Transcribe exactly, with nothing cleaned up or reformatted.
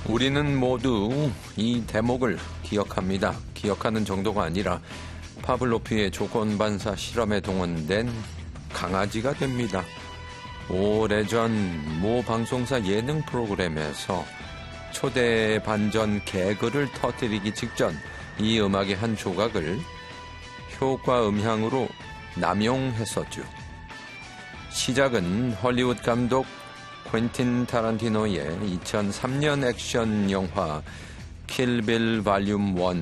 우리는 모두 이 대목을 기억합니다. 기억하는 정도가 아니라 파블로프의 조건반사 실험에 동원된 강아지가 됩니다. 오래전 모 방송사 예능 프로그램에서 초대 반전 개그를 터뜨리기 직전 이 음악의 한 조각을 효과 음향으로 남용했었죠. 시작은 헐리우드 감독 퀸틴 타란티노의 이천삼 년 액션 영화 킬빌 발륨 일